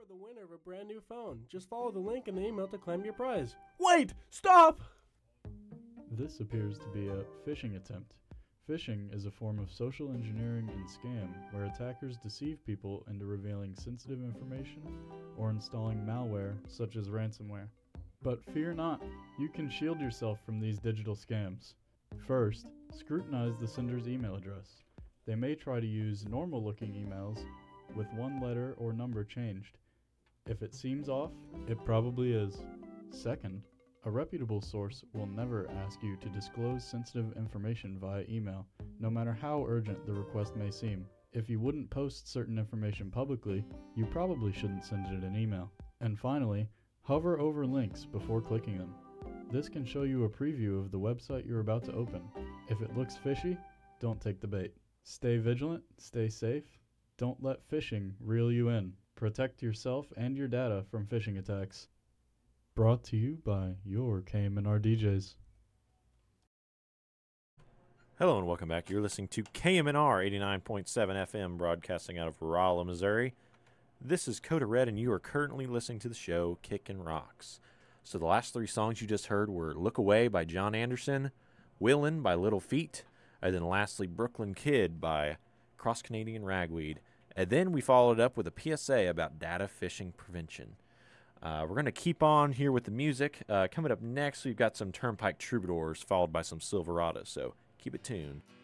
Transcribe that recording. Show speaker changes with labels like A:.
A: are the winner of a brand new phone. Just follow the link in the email to claim your prize. Wait! Stop!
B: This appears to be a phishing attempt. Phishing is a form of social engineering and scam where attackers deceive people into revealing sensitive information or installing malware such as ransomware. But fear not, you can shield yourself from these digital scams. First, scrutinize the sender's email address. They may try to use normal-looking emails with one letter or number changed. If it seems off, it probably is. Second, a reputable source will never ask you to disclose sensitive information via email, no matter how urgent the request may seem. If you wouldn't post certain information publicly, you probably shouldn't send it an email. And finally, hover over links before clicking them. This can show you a preview of the website you're about to open. If it looks fishy, don't take the bait. Stay vigilant, stay safe. Don't let phishing reel you in. Protect yourself and your data from phishing attacks. Brought to you by your KMNR DJs.
C: Hello and welcome back. You're listening to KMNR 89.7 FM, broadcasting out of Rolla, Missouri. This is Coda Red, and you are currently listening to the show Kickin' Rocks. So the last three songs you just heard were Look Away by John Anderson, Willin' by Little Feat, and then lastly Brooklyn Kid by Cross Canadian Ragweed. And then we followed up with a PSA about data phishing prevention. We're going to keep on here with the music. Coming up next, we've got some Turnpike Troubadours followed by some Silverado, so keep it tuned.